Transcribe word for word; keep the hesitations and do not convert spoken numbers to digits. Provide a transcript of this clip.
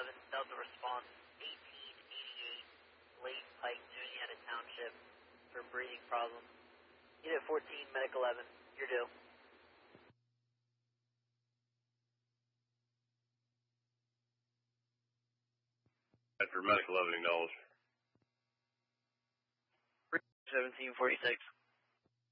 eleven, Delta response, eighteen eighty-eight, Lake Pike, Juniata Township, for breathing problem. Unit fourteen, Medic eleven, you're due. After Medic eleven, acknowledge. seventeen forty-six.